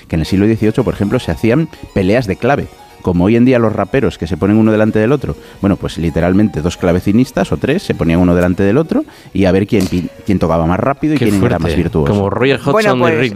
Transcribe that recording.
que en el siglo XVIII, por ejemplo, se hacían peleas de clave. Como hoy en día los raperos que se ponen uno delante del otro, bueno, pues literalmente 2 clavecinistas o 3 se ponían uno delante del otro y a ver quién tocaba más rápido y quién era más virtuoso. Como Roger Hodgson y Rick